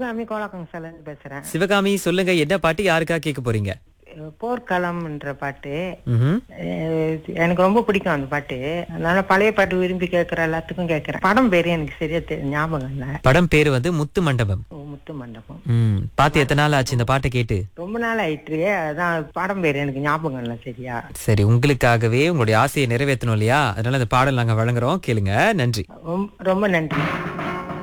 சிவகாமி கோலாக்கங்சாலன்னு பேசுறேன். சிவகாமி, சொல்லுங்க, என்ன பாட்டு யாருக்கா கேட்க போறீங்க? போர்க்களம்ன்ற பாட்டு. ம்ஹும். எனக்கு ரொம்ப பிடிக்கும் அந்த பாட்டு. அதனால பழைய பாட்டு விரும்பி கேட்கற எல்லாத்துக்கும் கேட்கறேன். படம் பேரு எனக்கு சரியா ஞாபகம் இல்ல. படம் பேரு வந்து முத்து மண்டபம். ஓ, முத்து மண்டபம். பாத்து எத்தனை நாள் ஆச்சு இந்த பாட்டை கேட்டு? ரொம்ப நாள் ஆயிட்டு. அதான் படம் பேரு எனக்கு ஞாபகம் இல்ல சரியா. சரி, உங்களுக்காகவே உங்களுடைய ஆசையை நிறைவேற்றணும் இல்லையா, அதனால அந்த பாடல் நாங்க வழங்குறோம், கேளுங்க. நன்றி. ரொம்ப நன்றி.